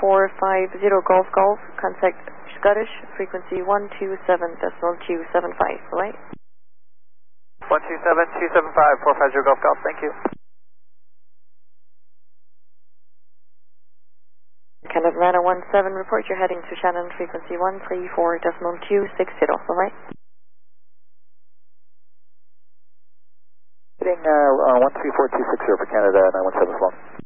3450 Golf Golf, contact Scottish, frequency 127.275, right? 127.275, 450 Golf Golf, thank you. Canada 917, report you're heading to Shannon, frequency 134.260, right? Heading 134.260 for Canada 917 as well.